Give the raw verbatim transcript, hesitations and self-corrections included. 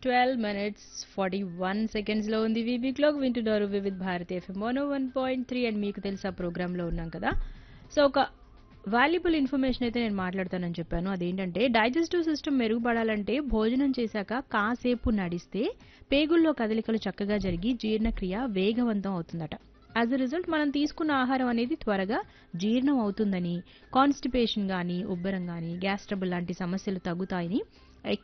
Twelve minutes forty one సెకండ్స్లో ఉంది VB clock వింటున్నారు Vividh Bharati FM one one point three and మీకు తెలుసా ప్రోగ్రాంలో ఉన్నాం కదా. సో ఒక వాల్యుబుల్ ఇన్ఫర్మేషన్ అయితే నేను మాట్లాడతానని చెప్పాను. అదేంటంటే డైజెస్టివ్ సిస్టమ్ మెరుగుపడాలంటే భోజనం చేశాక కాసేపు నడిస్తే పేగుల్లో కదలికలు చక్కగా జరిగి జీర్ణక్రియ వేగవంతం అవుతుందట. యాజ్ అ రిజల్ట్ మనం తీసుకున్న ఆహారం అనేది త్వరగా జీర్ణం అవుతుందని, కాన్స్టిపేషన్ కానీ ఉబ్బరం కానీ గ్యాస్ ట్రబుల్ లాంటి సమస్యలు తగ్గుతాయని